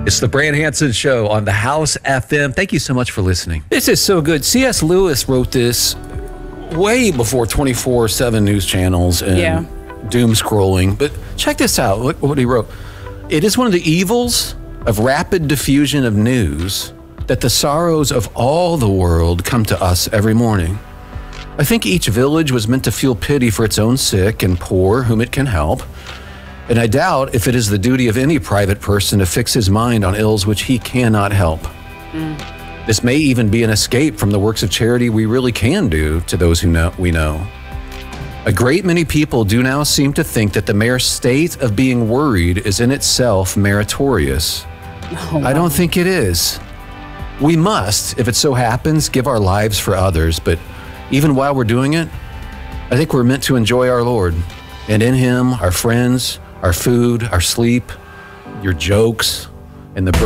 It's the Brand Hansen Show on the House FM. Thank you so much for listening. This is so good. C.S. Lewis wrote this way before 24/7 news channels and doom scrolling. But check this out. Look what he wrote. It is one of the evils of rapid diffusion of news that the sorrows of all the world come to us every morning. I think each village was meant to feel pity for its own sick and poor whom it can help. And I doubt if it is the duty of any private person to fix his mind on ills which he cannot help. This may even be an escape from the works of charity we really can do to those who we know. A great many people do now seem to think that the mere state of being worried is in itself meritorious. Oh, wow. I don't think it is. We must, if it so happens, give our lives for others, but even while we're doing it, I think we're meant to enjoy our Lord, and in Him, our friends, our food, our sleep, your jokes, and the